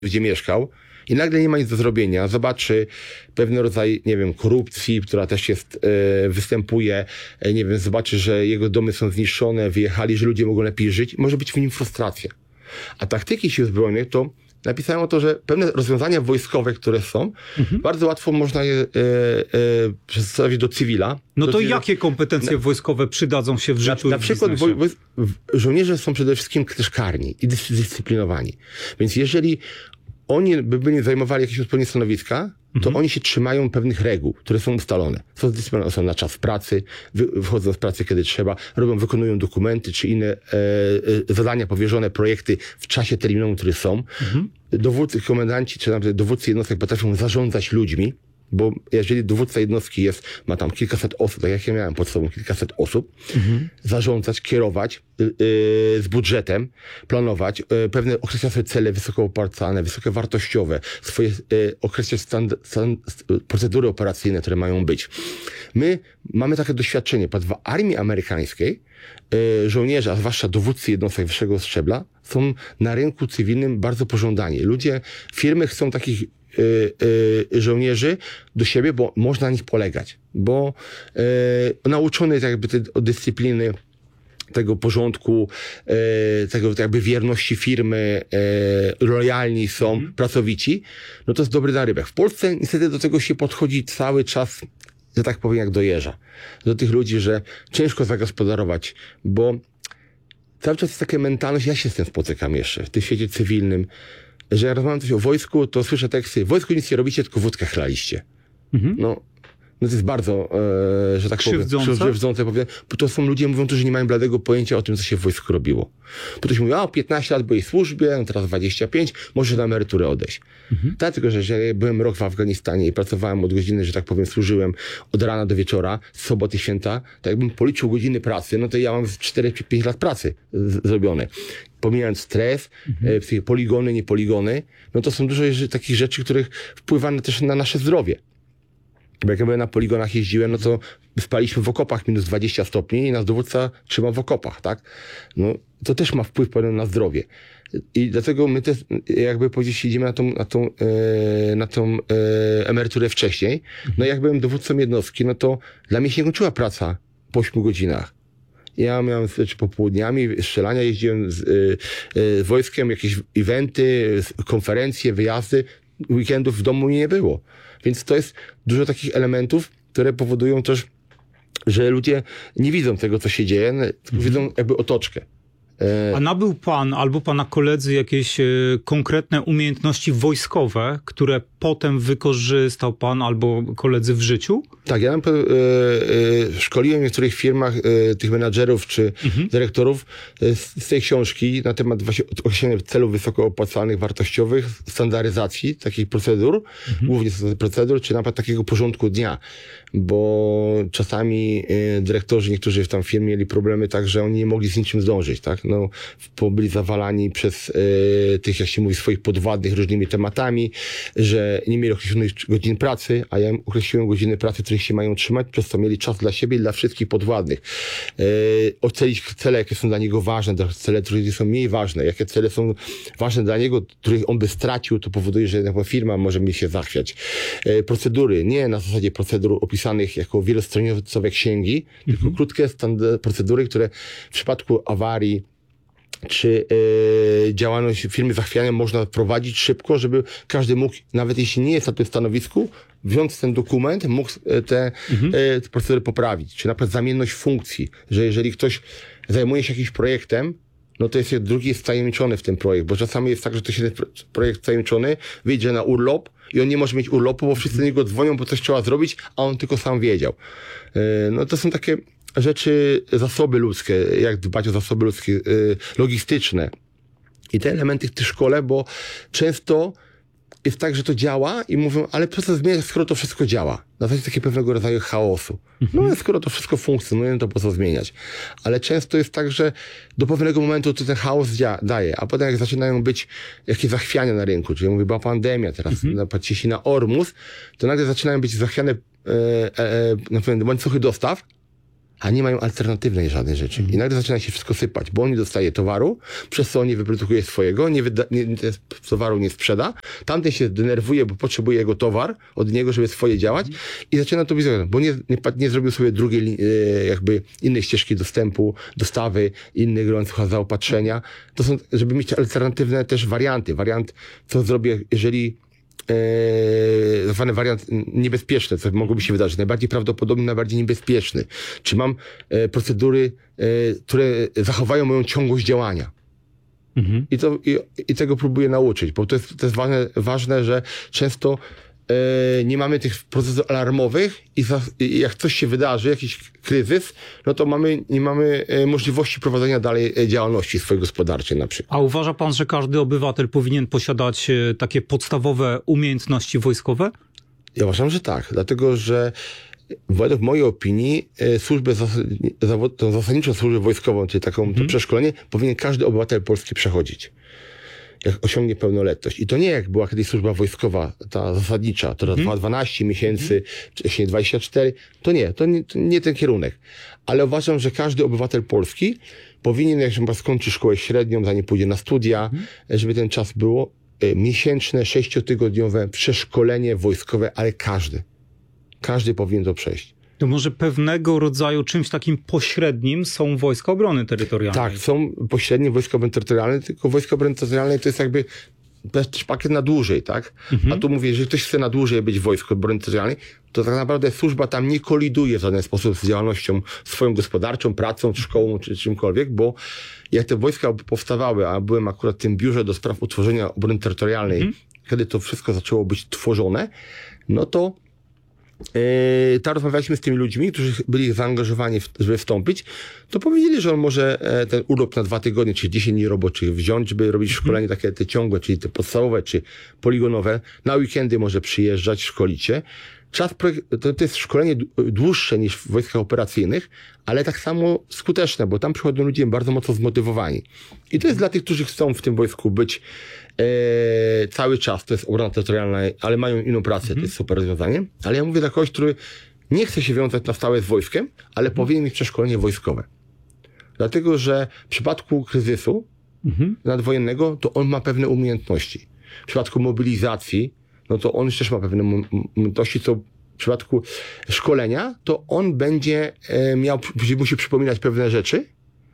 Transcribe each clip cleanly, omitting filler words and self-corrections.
gdzie mieszkał i nagle nie ma nic do zrobienia, zobaczy pewien rodzaj, nie wiem, korupcji, która też jest, występuje, nie wiem, zobaczy, że jego domy są zniszczone, wyjechali, że ludzie mogą lepiej żyć, może być w nim frustracja. A taktyki sił zbrojnych to napisałem o to, że pewne rozwiązania wojskowe, które są, bardzo łatwo można je przedstawić do cywila. No to jakie kompetencje wojskowe przydadzą się w życiu? Na przykład żołnierze są przede wszystkim też karni i dyscyplinowani. Więc jeżeli oni by zajmowali jakieś odpowiednie stanowiska, to oni się trzymają pewnych reguł, które są ustalone. Są zdyscyplinowane, są na czas pracy, wychodzą z pracy, kiedy trzeba, wykonują dokumenty czy inne zadania powierzone, projekty w czasie terminowym, które są. Dowódcy, komendanci czy nawet dowódcy jednostek potrafią zarządzać ludźmi, bo jeżeli dowódca jednostki ma tam kilkaset osób, tak jak ja miałem pod sobą kilkaset osób, zarządzać, kierować z budżetem, planować, pewne określać sobie cele wysoko opłacalne, wysokie wartościowe, swoje określać procedury operacyjne, które mają być. My mamy takie doświadczenie, w armii amerykańskiej żołnierze, a zwłaszcza dowódcy jednostek wyższego szczebla, są na rynku cywilnym bardzo pożądani. Firmy chcą takich żołnierzy do siebie, bo można na nich polegać. Bo nauczony jakby od dyscypliny, tego porządku, tego jakby wierności firmy, lojalni są, pracowici, no to jest dobry narybek. W Polsce niestety do tego się podchodzi cały czas, że tak powiem, jak do jeża. Do tych ludzi, że ciężko zagospodarować, bo cały czas jest taka mentalność, ja się z tym spotykam jeszcze w tym świecie cywilnym, że jak rozmawiam coś o wojsku, to słyszę teksty, w wojsku nic nie robicie, tylko wódkę chlaliście. No to jest bardzo, że tak powiem, krzywdzące, bo to są ludzie, mówią, że nie mają bladego pojęcia o tym, co się w wojsku robiło. Bo ktoś mówi, 15 lat byłeś w służbie, no teraz 25, możesz na emeryturę odejść. Dlatego, że ja byłem rok w Afganistanie i pracowałem od godziny, że tak powiem, służyłem od rana do wieczora, z soboty, święta, to jakbym policzył godziny pracy, no to ja mam 4-5 lat pracy zrobione. Pomijając stres, poligony, niepoligony, no to są dużo takich rzeczy, których wpływa też na nasze zdrowie. Bo jak ja byłem na poligonach, jeździłem, no to spaliśmy w okopach minus 20 stopni i nas dowódca trzyma w okopach, tak? No, to też ma wpływ pewien na zdrowie. I dlatego my też, jakby powiedzieć, idziemy na tą emeryturę wcześniej. No jak byłem dowódcą jednostki, no to dla mnie się nie kończyła praca po 8 godzinach. Ja miałem popołudniami strzelania, jeździłem z wojskiem, jakieś eventy, konferencje, wyjazdy, weekendów w domu nie było. Więc to jest dużo takich elementów, które powodują też, że ludzie nie widzą tego, co się dzieje, tylko widzą jakby otoczkę. A nabył pan albo pana koledzy jakieś konkretne umiejętności wojskowe, które potem wykorzystał pan albo koledzy w życiu? Tak, ja szkoliłem w niektórych firmach tych menadżerów czy dyrektorów z tej książki na temat właśnie osiągnięcia celów wysoko opłacalnych, wartościowych, standaryzacji takich procedur, głównie procedur, czy nawet takiego porządku dnia. Bo czasami dyrektorzy, niektórzy w tam firmie mieli problemy tak, że oni nie mogli z niczym zdążyć, tak? No, byli zawalani przez tych, jak się mówi, swoich podwładnych różnymi tematami, że nie mieli określonych godzin pracy, a ja im określiłem godziny pracy, których się mają trzymać, przez to mieli czas dla siebie i dla wszystkich podwładnych. Ocenić cele, jakie są dla niego ważne, cele, które są mniej ważne, jakie cele są ważne dla niego, których on by stracił, to powoduje, że firma może mi się zachwiać. Procedury, nie na zasadzie procedur opisanych jako wielostronicowe księgi, tylko krótkie procedury, które w przypadku awarii czy działalność firmy zachwiania można prowadzić szybko, żeby każdy mógł, nawet jeśli nie jest na tym stanowisku, wziąć ten dokument, mógł te procedury poprawić. Czy na przykład zamienność funkcji, że jeżeli ktoś zajmuje się jakimś projektem, no to drugi jest wtajemniczony w ten projekt, bo czasami jest tak, że to się ten projekt wtajemniczony, wyjdzie na urlop i on nie może mieć urlopu, bo wszyscy do niego dzwonią, bo coś trzeba zrobić, a on tylko sam wiedział. No to są takie rzeczy, zasoby ludzkie, jak dbać o zasoby ludzkie, logistyczne. I te elementy w tej szkole, bo często jest tak, że to działa i mówią, ale po co zmieniać, skoro to wszystko działa? Na zasadzie takiego pewnego rodzaju chaosu. No skoro to wszystko funkcjonuje, to po co zmieniać? Ale często jest tak, że do pewnego momentu to ten chaos daje, a potem jak zaczynają być jakieś zachwiania na rynku, czyli mówię, była pandemia, teraz patrzcie się na Ormus, to nagle zaczynają być zachwiane łańcuchy dostaw, a nie mają alternatywnej żadnej rzeczy. I nagle zaczyna się wszystko sypać, bo on nie dostaje towaru, przez co on nie wyprodukuje swojego, towaru nie sprzeda, tamten się denerwuje, bo potrzebuje jego towar od niego, żeby swoje działać i zaczyna to wizować, bo nie zrobił sobie drugiej jakby innej ścieżki dostępu, dostawy, innych łańcucha zaopatrzenia. To są, żeby mieć alternatywne też warianty. Wariant, co zrobię, jeżeli zwany wariant niebezpieczny, co mogłoby się wydarzyć, najbardziej prawdopodobny, najbardziej niebezpieczny. Czy mam procedury, które zachowają moją ciągłość działania. I tego próbuję nauczyć, bo to jest ważne, że często nie mamy tych procesów alarmowych i jak coś się wydarzy, jakiś kryzys, no to nie mamy możliwości prowadzenia dalej działalności swojej gospodarczej na przykład. A uważa pan, że każdy obywatel powinien posiadać takie podstawowe umiejętności wojskowe? Ja uważam, że tak, dlatego że według mojej opinii tą zasadniczą służbę wojskową, czyli taką to przeszkolenie, powinien każdy obywatel polski przechodzić, jak osiągnie pełnoletność. I to nie jak była kiedyś służba wojskowa, ta zasadnicza, to 12 miesięcy, wcześniej 24, to nie ten kierunek. Ale uważam, że każdy obywatel polski powinien, jak się skończy szkołę średnią, zanim pójdzie na studia, żeby ten czas było miesięczne, 6-tygodniowe przeszkolenie wojskowe, ale każdy powinien to przejść. To może pewnego rodzaju czymś takim pośrednim są Wojska Obrony Terytorialnej. Tak, są pośrednie Wojska Obrony Terytorialnej, tylko Wojska Obrony Terytorialnej to jest jakby też pakiet na dłużej, tak? A tu mówię, jeżeli ktoś chce na dłużej być w Wojsku Obrony Terytorialnej, to tak naprawdę służba tam nie koliduje w żaden sposób z działalnością swoją gospodarczą, pracą, szkołą czy czymkolwiek, bo jak te wojska powstawały, a byłem akurat w tym biurze do spraw utworzenia obrony terytorialnej, kiedy to wszystko zaczęło być tworzone, no to tam rozmawialiśmy z tymi ludźmi, którzy byli zaangażowani, żeby wstąpić, to powiedzieli, że on może ten urlop na 2 tygodnie, czy 10 dni roboczych wziąć, żeby robić szkolenie takie te ciągłe, czyli te podstawowe, czy poligonowe. Na weekendy może przyjeżdżać, szkolić się. To jest szkolenie dłuższe niż w wojskach operacyjnych, ale tak samo skuteczne, bo tam przychodzą ludzie bardzo mocno zmotywowani. I to jest dla tych, którzy chcą w tym wojsku być cały czas, to jest obrona terytorialna, ale mają inną pracę, to jest super rozwiązanie. Ale ja mówię dla kogoś, który nie chce się wiązać na stałe z wojskiem, ale powinien mieć przeszkolenie wojskowe. Dlatego, że w przypadku kryzysu nadwojennego, to on ma pewne umiejętności. W przypadku mobilizacji, no to on też ma pewne umiejętności, co w przypadku szkolenia, to on będzie musi przypominać pewne rzeczy,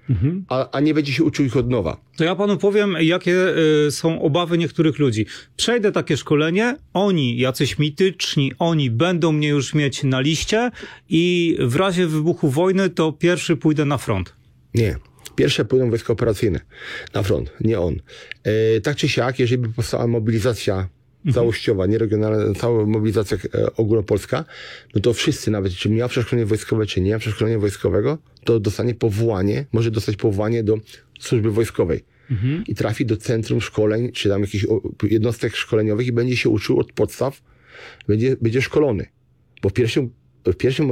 a nie będzie się uczył ich od nowa. To ja panu powiem, jakie są obawy niektórych ludzi. Przejdę takie szkolenie, oni, jacyś mityczni, oni będą mnie już mieć na liście i w razie wybuchu wojny to pierwszy pójdę na front. Nie. Pierwsze pójdą wojska operacyjne na front, nie on. Tak czy siak, jeżeli by powstała mobilizacja całościowa, nie regionalna, cała mobilizacja ogólnopolska, no to wszyscy, nawet czy miał przeszkolenie wojskowe, czy nie miał przeszkolenia wojskowego, to dostanie powołanie, może dostać powołanie do służby wojskowej. I trafi do centrum szkoleń, czy tam jakichś jednostek szkoleniowych i będzie się uczył od podstaw, będzie szkolony. Bo w pierwszym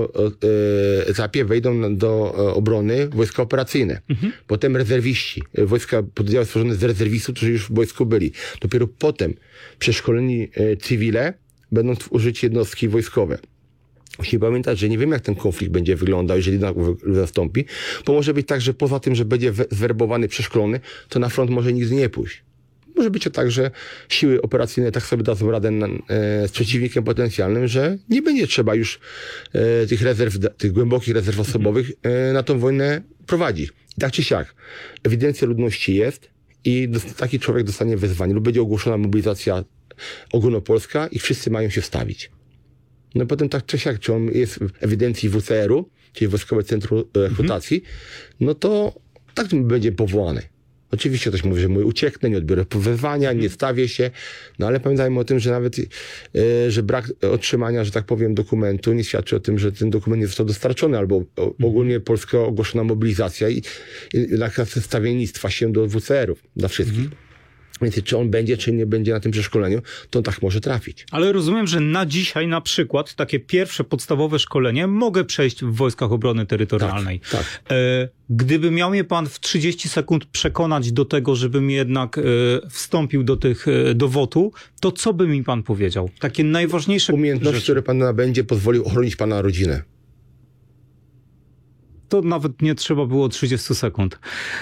etapie wejdą do obrony wojska operacyjne. Potem rezerwiści. Wojska, pododdziały stworzone z rezerwistów, którzy już w wojsku byli. Dopiero potem przeszkoleni cywile będą użyć jednostki wojskowe. Musimy pamiętać, że nie wiem, jak ten konflikt będzie wyglądał, jeżeli zastąpi, bo może być tak, że poza tym, że będzie zwerbowany, przeszkolony, to na front może nigdy nie pójść. Może być to tak, że siły operacyjne tak sobie dadzą radę z przeciwnikiem potencjalnym, że nie będzie trzeba już tych rezerw, tych głębokich rezerw osobowych na tą wojnę prowadzić. Tak czy siak, ewidencja ludności jest i taki człowiek dostanie wezwanie lub będzie ogłoszona mobilizacja ogólnopolska i wszyscy mają się wstawić. No potem tak czy siak, czy on jest w ewidencji WCR-u, czyli Wojskowe Centrum Rekrutacji, no to tak będzie powołany. Oczywiście ktoś mówi, że ucieknę, nie odbiorę wezwania, nie stawię się, no ale pamiętajmy o tym, że nawet że brak otrzymania, że tak powiem, dokumentu nie świadczy o tym, że ten dokument nie został dostarczony, albo ogólnie Polska ogłoszona mobilizacja i nakaz stawiennictwa się do WCR-ów dla wszystkich. Więc czy on będzie, czy nie będzie na tym przeszkoleniu, to tak może trafić. Ale rozumiem, że na dzisiaj na przykład takie pierwsze podstawowe szkolenie mogę przejść w Wojskach Obrony Terytorialnej. Tak. Gdyby miał mnie pan w 30 sekund przekonać do tego, żebym jednak wstąpił do WOT-u, to co by mi pan powiedział? Takie najważniejsze umiejętności, rzeczy, które pan nabędzie, pozwolił ochronić pana rodzinę. To nawet nie trzeba było 30 sekund.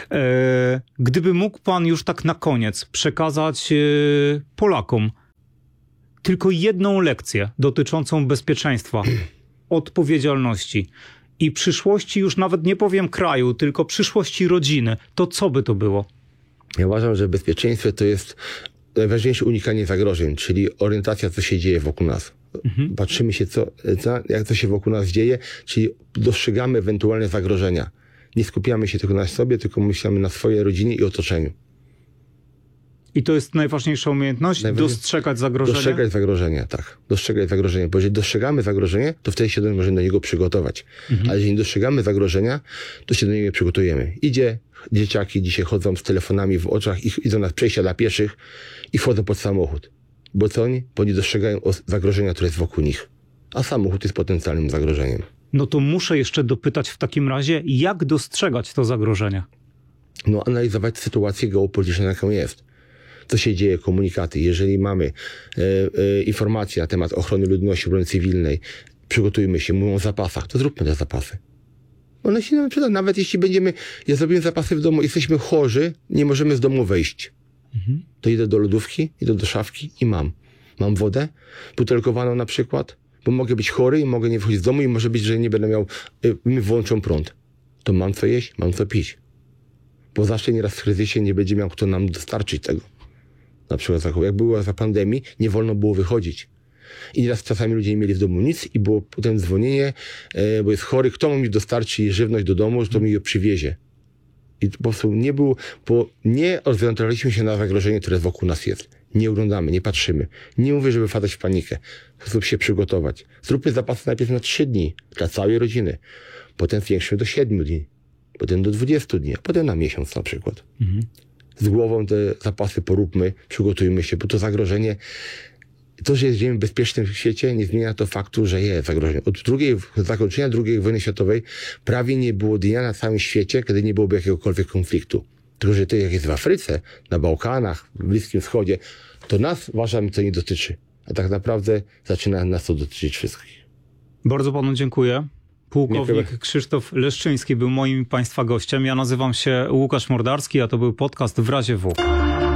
Gdyby mógł pan już tak na koniec przekazać Polakom tylko jedną lekcję dotyczącą bezpieczeństwa, odpowiedzialności i przyszłości, już nawet nie powiem kraju, tylko przyszłości rodziny, to co by to było? Ja uważam, że bezpieczeństwo to jest najważniejsze unikanie zagrożeń, czyli orientacja, co się dzieje wokół nas. Patrzymy się, jak to się wokół nas dzieje, czyli dostrzegamy ewentualne zagrożenia. Nie skupiamy się tylko na sobie, tylko myślimy na swojej rodzinie i otoczeniu. I to jest najważniejsza umiejętność? Dostrzegać zagrożenia? Dostrzegać zagrożenia, tak. Dostrzegać zagrożenia. Bo jeżeli dostrzegamy zagrożenie, to wtedy się możemy do niego przygotować. Ale jeżeli nie dostrzegamy zagrożenia, to się do niego nie przygotujemy. Dzieciaki dzisiaj chodzą z telefonami w oczach i idą na przejścia dla pieszych i wchodzą pod samochód. Bo co oni? Bo nie dostrzegają zagrożenia, które jest wokół nich. A samochód jest potencjalnym zagrożeniem. No to muszę jeszcze dopytać w takim razie, jak dostrzegać to zagrożenie? No, analizować sytuację geopolityczną, jaką jest. Co się dzieje, komunikaty. Jeżeli mamy informacje na temat ochrony ludności, obrony cywilnej, przygotujmy się, mówią o zapasach, to zróbmy te zapasy. One się nam przyda. Nawet jeśli zrobimy zapasy w domu, jesteśmy chorzy, nie możemy z domu wyjść. To idę do lodówki, idę do szafki i mam. Mam wodę butelkowaną na przykład, bo mogę być chory i mogę nie wychodzić z domu i może być, że nie będę miał, mi włączą prąd. To mam co jeść, mam co pić. Bo zawsze nieraz w kryzysie nie będzie miał kto nam dostarczyć tego. Na przykład jak było za pandemii, nie wolno było wychodzić. I nieraz czasami ludzie nie mieli w domu nic i było potem dzwonienie, bo jest chory, kto mi dostarczy żywność do domu, kto mi ją przywiezie. I po prostu nie rozwiązaliśmy się na zagrożenie, które wokół nas jest. Nie oglądamy, nie patrzymy. Nie mówię, żeby wpadać w panikę. Sposób się przygotować. Zróbmy zapasy najpierw na 3 dni dla całej rodziny. Potem zwiększmy do 7 dni. Potem do 20 dni, a potem na miesiąc na przykład. Z głową te zapasy poróbmy, przygotujmy się, bo to zagrożenie, to, że żyjemy w bezpiecznym świecie, nie zmienia to faktu, że jest zagrożenie. Od zakończenia II wojny światowej prawie nie było dnia na całym świecie, kiedy nie byłoby jakiegokolwiek konfliktu. Tylko, że to jak jest w Afryce, na Bałkanach, w Bliskim Wschodzie, to nas, uważam, to nie dotyczy. A tak naprawdę zaczyna nas to dotyczyć wszystkich. Bardzo panu dziękuję. Pułkownik Krzysztof Leszczyński był moim państwa gościem. Ja nazywam się Łukasz Mordarski, a to był podcast W razie W.